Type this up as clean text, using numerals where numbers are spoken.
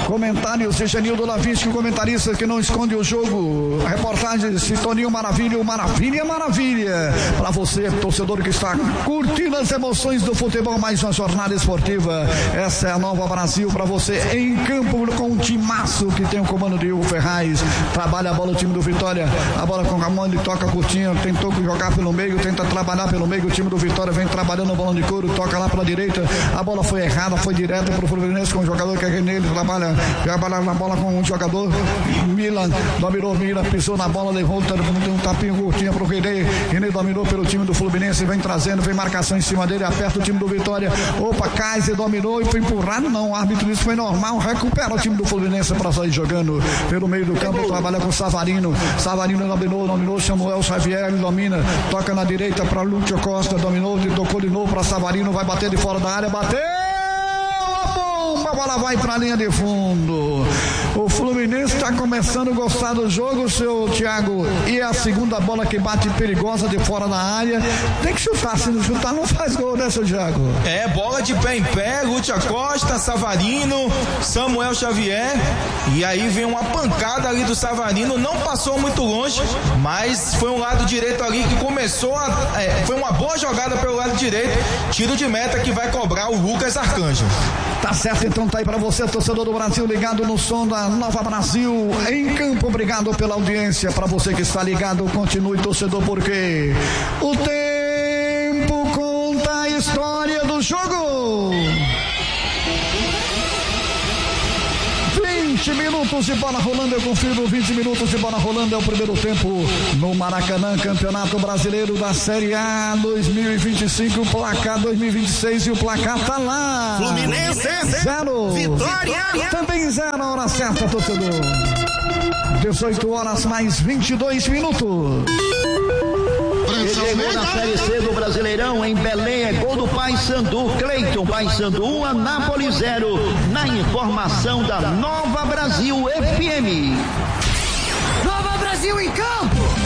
Comentários de Genildo Lavinski, comentarista que não esconde o jogo. Reportagens de Toninho Maravilha, maravilha. Para você, torcedor que está curtindo as emoções do futebol, mais uma jornada esportiva. Essa é a Nova Brasil para você em campo com um timaço que tem o comando de Hugo Ferraz. Trabalha a bola o time do Vitória. A bola com Ramon, ele toca curtinho, tentou jogar pelo meio, tenta trabalhar pelo meio. O time do Vitória vem trabalhando o balão de couro, toca lá pela direita. A bola foi errada, foi direto para o Fluminense com o jogador que é nele, trabalha na bola com um jogador. Milan dominou, pisou na bola, levou um tapinho curtinho pro René. René dominou pelo time do Fluminense, vem trazendo, vem marcação em cima dele, aperta o time do Vitória. Opa, Kaiser dominou e foi empurrado. Não, o árbitro disse que foi normal, recupera o time do Fluminense para sair jogando pelo meio do campo, trabalha com o Savarino. Savarino dominou, Samuel Xavier, ele domina, toca na direita para Lúcio Costa, dominou, tocou de novo para Savarino, vai bater de fora da área, bateu! A bola vai para a linha de fundo. O Fluminense está começando a gostar do jogo, seu Thiago. E a segunda bola que bate perigosa de fora da área. Tem que chutar, se não chutar não faz gol, né, seu Thiago? É, bola de pé em pé, Lúcio Costa, Savarino, Samuel Xavier. E aí vem uma pancada ali do Savarino, não passou muito longe, mas foi um lado direito ali que começou foi uma boa jogada pelo lado direito. Tiro de meta que vai cobrar o Lucas Arcanjo. Tá certo, então tá aí pra você, torcedor do Brasil, ligado no som da Nova Brasil em campo. Obrigado pela audiência. Pra você que está ligado, continue, torcedor, porque o tempo conta a história do jogo. 20 minutos de bola rolando, eu confirmo, 20 minutos de bola rolando, é o primeiro tempo no Maracanã, Campeonato Brasileiro da Série A 2025, placar 2026 e o placar tá lá. Fluminense 0, Vitória também 0, a hora certa, torcedor. 18 horas mais 22 minutos. Chegou na Série C do Brasileirão em Belém, é gol do Paysandu, Cleiton, Paysandu 1, Anápolis 0, na informação da Nova Brasil FM. Nova Brasil em campo!